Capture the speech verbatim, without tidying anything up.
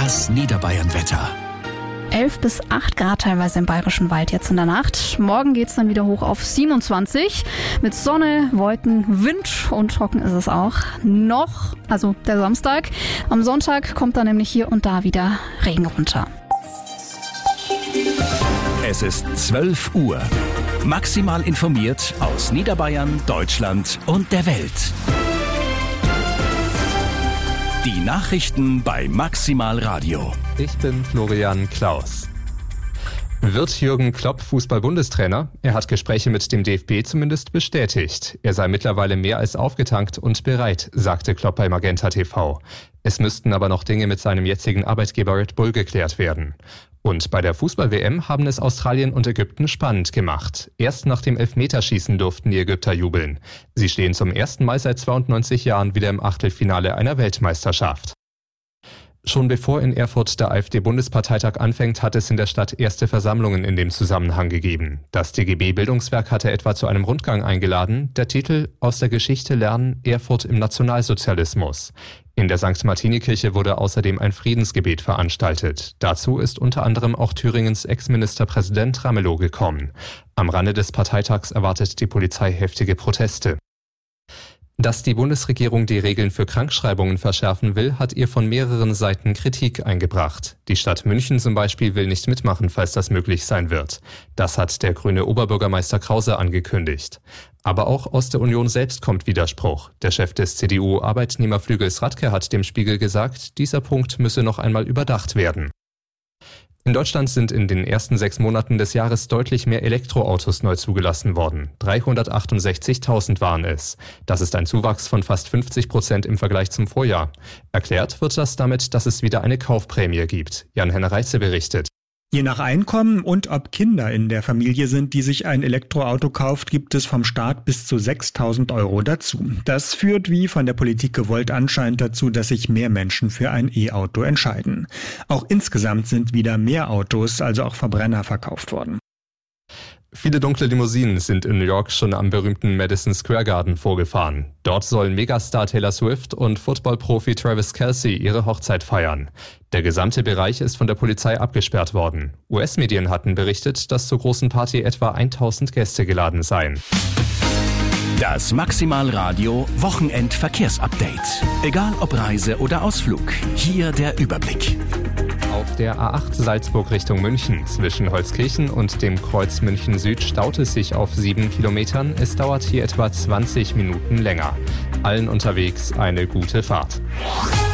Das Niederbayern-Wetter. elf bis acht Grad teilweise im Bayerischen Wald jetzt in der Nacht. Morgen geht's dann wieder hoch auf siebenundzwanzig. Mit Sonne, Wolken, Wind und trocken ist es auch noch. Also der Samstag. Am Sonntag kommt dann nämlich hier und da wieder Regen runter. Es ist zwölf Uhr. Maximal informiert aus Niederbayern, Deutschland und der Welt. Die Nachrichten bei Maximal Radio. Ich bin Florian Klaus. Wird Jürgen Klopp Fußball-Bundestrainer? Er hat Gespräche mit dem D F B zumindest bestätigt. Er sei mittlerweile mehr als aufgetankt und bereit, sagte Klopp bei Magenta T V. Es müssten aber noch Dinge mit seinem jetzigen Arbeitgeber Red Bull geklärt werden. Und bei der Fußball-W M haben es Australien und Ägypten spannend gemacht. Erst nach dem Elfmeterschießen durften die Ägypter jubeln. Sie stehen zum ersten Mal seit zweiundneunzig Jahren wieder im Achtelfinale einer Weltmeisterschaft. Schon bevor in Erfurt der AfD-Bundesparteitag anfängt, hat es in der Stadt erste Versammlungen in dem Zusammenhang gegeben. Das D G B-Bildungswerk hatte etwa zu einem Rundgang eingeladen. Der Titel »Aus der Geschichte lernen, Erfurt im Nationalsozialismus«. In der Sankt Martini-Kirche wurde außerdem ein Friedensgebet veranstaltet. Dazu ist unter anderem auch Thüringens Ex-Ministerpräsident Ramelow gekommen. Am Rande des Parteitags erwartet die Polizei heftige Proteste. Dass die Bundesregierung die Regeln für Krankschreibungen verschärfen will, hat ihr von mehreren Seiten Kritik eingebracht. Die Stadt München zum Beispiel will nicht mitmachen, falls das möglich sein wird. Das hat der grüne Oberbürgermeister Krause angekündigt. Aber auch aus der Union selbst kommt Widerspruch. Der Chef des C D U-Arbeitnehmerflügels Radke hat dem Spiegel gesagt, dieser Punkt müsse noch einmal überdacht werden. In Deutschland sind in den ersten sechs Monaten des Jahres deutlich mehr Elektroautos neu zugelassen worden. dreihundertachtundsechzigtausend waren es. Das ist ein Zuwachs von fast fünfzig Prozent im Vergleich zum Vorjahr. Erklärt wird das damit, dass es wieder eine Kaufprämie gibt. Jan-Henner Reitze berichtet. Je nach Einkommen und ob Kinder in der Familie sind, die sich ein Elektroauto kauft, gibt es vom Staat bis zu sechstausend Euro dazu. Das führt, wie von der Politik gewollt, anscheinend dazu, dass sich mehr Menschen für ein E-Auto entscheiden. Auch insgesamt sind wieder mehr Autos, also auch Verbrenner, verkauft worden. Viele dunkle Limousinen sind in New York schon am berühmten Madison Square Garden vorgefahren. Dort sollen Megastar Taylor Swift und Footballprofi Travis Kelce ihre Hochzeit feiern. Der gesamte Bereich ist von der Polizei abgesperrt worden. U S-Medien hatten berichtet, dass zur großen Party etwa tausend Gäste geladen seien. Das Maximal Radio Wochenend-Verkehrsupdate. Egal ob Reise oder Ausflug, hier der Überblick. Auf der A acht Salzburg Richtung München zwischen Holzkirchen und dem Kreuz München Süd staut es sich auf sieben Kilometern. Es dauert hier etwa zwanzig Minuten länger. Allen unterwegs eine gute Fahrt.